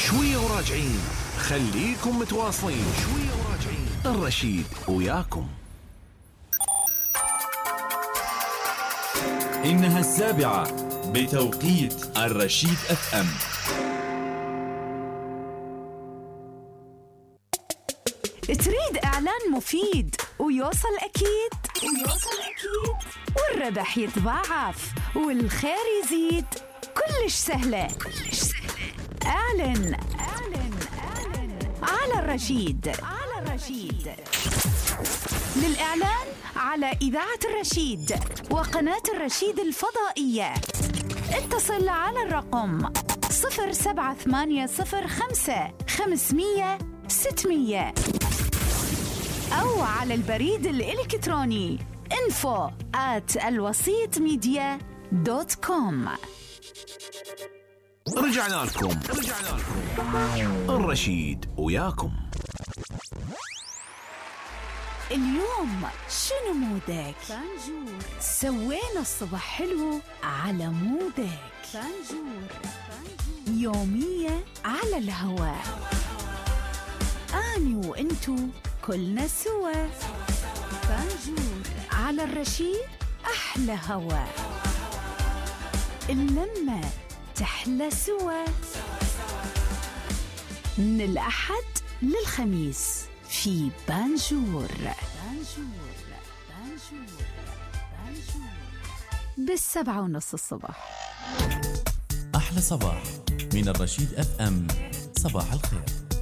شوية وراجعين، خليكم متواصلين. شوية وراجعين، الرشيد وياكم. إنها 7 بتوقيت الرشيد FM. تريد إعلان مفيد ويوصل أكيد والربح يتضاعف والخير يزيد، كلش سهلة. اعلن على الرشيد. للإعلان على إذاعة الرشيد وقناة الرشيد الفضائية اتصل على الرقم 07805 أو على البريد الإلكتروني info@alwasitmedia.com. رجعنا لكم. الرشيد وياكم. اليوم شنو مودك؟ فانجور. سوينا الصبح حلو على مودك. فانجور. يومية على الهواء، أني وإنتو كلنا سوا. فانجور على الرشيد، أحلى هواء، اللمة تحلى سوا. من الأحد للخميس في بانجور ب7:30 الصبح. أحلى صباح من الرشيد FM. صباح الخير.